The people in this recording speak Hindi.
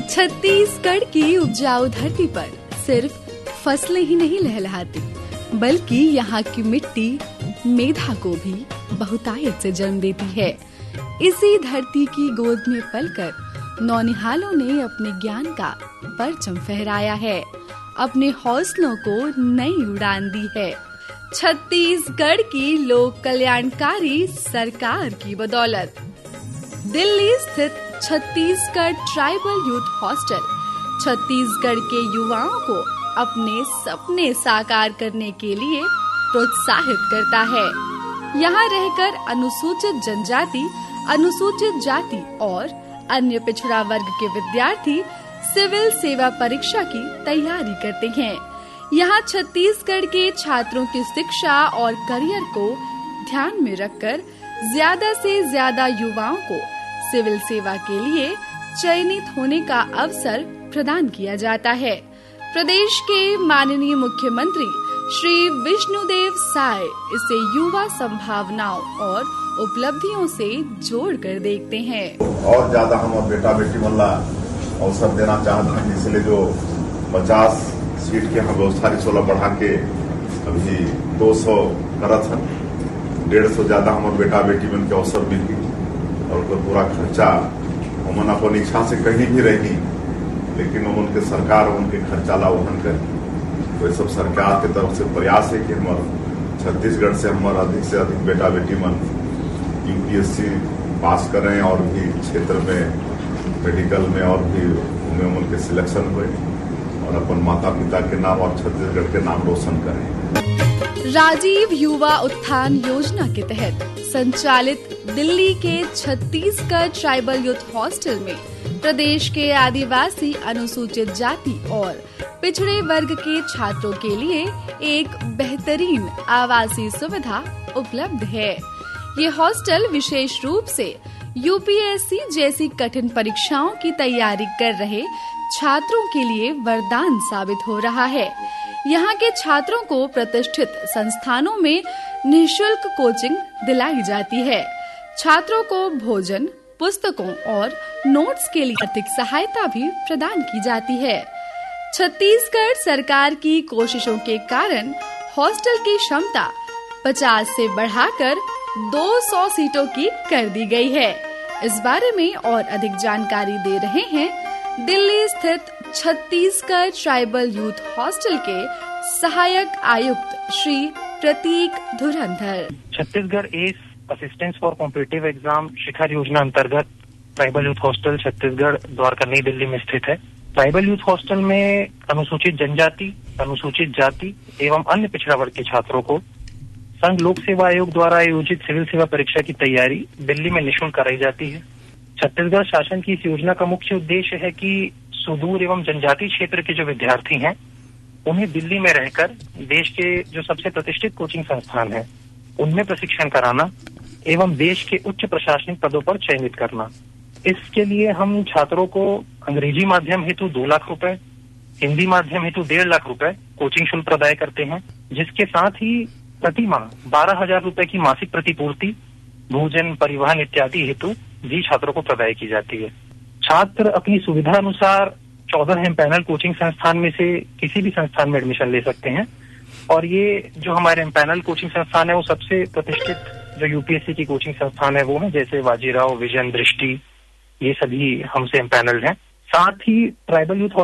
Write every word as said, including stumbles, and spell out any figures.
छत्तीसगढ़ की उपजाऊ धरती पर सिर्फ फसलें ही नहीं लहलहाती, बल्कि यहाँ की मिट्टी मेधा को भी बहुतायत से जन्म देती है। इसी धरती की गोद में पलकर नौनिहालों ने अपने ज्ञान का परचम फहराया है, अपने हौसलों को नई उड़ान दी है। छत्तीसगढ़ की लोक कल्याणकारी सरकार की बदौलत दिल्ली स्थित Chhattisgarh tribal youth hostel Chhattisgarh के युवाओं को अपने सपने साकार करने के लिए प्रोत्साहित करता है। यहाँ रहकर अनुसूचित जनजाति, अनुसूचित जाति और अन्य पिछड़ा वर्ग के विद्यार्थी सिविल सेवा परीक्षा की तैयारी करते हैं। यहाँ छत्तीसगढ़ के छात्रों की शिक्षा और करियर को ध्यान में रखकर ज्यादा से ज्यादा युवाओं को सिविल सेवा के लिए चयनित होने का अवसर प्रदान किया जाता है। प्रदेश के माननीय मुख्यमंत्री श्री विष्णुदेव साय इसे युवा संभावनाओं और उपलब्धियों से जोड़कर देखते हैं। और ज्यादा हम और बेटा बेटी वाला अवसर देना चाहते हैं, इसलिए जो पचास सीट के हम व्यवस्था सोलह बढ़ा के अभी दो सौ करत है, डेढ़ सौ ज्यादा हमारे बेटा बेटी बन के अवसर मिली और तो पूरा खर्चा उमन अपन इच्छा से कहीं भी रही, लेकिन उनके सरकार उनके खर्चा ला वहन करी। तो सब सरकार के तरफ से प्रयास है कि हमारे छत्तीसगढ़ से हमारे अधिक से अधिक बेटा बेटी मन यूपीएससी पास करें और भी क्षेत्र में मेडिकल में और भी उनमें उनके सिलेक्शन हुए और अपन माता पिता के नाम और छत्तीसगढ़ के नाम रोशन करें। राजीव युवा उत्थान योजना के तहत संचालित दिल्ली के छत्तीसगढ़ ट्राइबल यूथ हॉस्टल में प्रदेश के आदिवासी, अनुसूचित जाति और पिछड़े वर्ग के छात्रों के लिए एक बेहतरीन आवासीय सुविधा उपलब्ध है। ये हॉस्टल विशेष रूप से यूपीएससी जैसी कठिन परीक्षाओं की तैयारी कर रहे छात्रों के लिए वरदान साबित हो रहा है। यहाँ के छात्रों को प्रतिष्ठित संस्थानों में निःशुल्क कोचिंग दिलाई जाती है। छात्रों को भोजन, पुस्तकों और नोट्स के लिए आर्थिक सहायता भी प्रदान की जाती है। छत्तीसगढ़ सरकार की कोशिशों के कारण हॉस्टल की क्षमता पचास से बढ़ाकर दो सौ सीटों की कर दी गई है। इस बारे में और अधिक जानकारी दे रहे हैं दिल्ली स्थित छत्तीसगढ़ ट्राइबल यूथ हॉस्टल के सहायक आयुक्त श्री प्रतीक धुरंधर। Chhattisgarh S assistance for competitive exam शिखर योजना अंतर्गत tribal youth hostel Chhattisgarh Dwarka नई दिल्ली में स्थित है। ट्राइबल यूथ हॉस्टल में अनुसूचित जनजाति, अनुसूचित जाति एवं अन्य पिछड़ा वर्ग के छात्रों को संघ लोक सेवा आयोग द्वारा आयोजित सिविल सेवा परीक्षा की तैयारी दिल्ली में निःशुल्क कराई जाती है। छत्तीसगढ़ शासन की इस योजना का मुख्य उद्देश्य है कि सुदूर एवं जनजातीय क्षेत्र के जो विद्यार्थी हैं उन्हें दिल्ली में रहकर देश के जो सबसे प्रतिष्ठित कोचिंग संस्थान हैं उनमें प्रशिक्षण कराना एवं देश के उच्च प्रशासनिक पदों पर चयनित करना। इसके लिए हम छात्रों को अंग्रेजी माध्यम हेतु दो लाख रुपए, हिंदी माध्यम हेतु डेढ़ लाख रुपए कोचिंग शुल्क प्रदाय करते हैं, जिसके साथ ही प्रति माह बारह हजार रुपए की मासिक प्रतिपूर्ति भोजन, परिवहन इत्यादि हेतु भी छात्रों को प्रदाय की जाती है। छात्र अपनी सुविधा अनुसार चौदह एम्पैनल कोचिंग संस्थान में से किसी भी संस्थान में एडमिशन ले सकते हैं और ये जो हमारे एम्पैनल कोचिंग संस्थान है वो सबसे प्रतिष्ठित जो यूपीएससी की कोचिंग संस्थान है वो है, जैसे वाजीराव, विजन, दृष्टि, ये सभी हमसे एम्पैनल्ड हैं। साथ ही ट्राइबल यूथ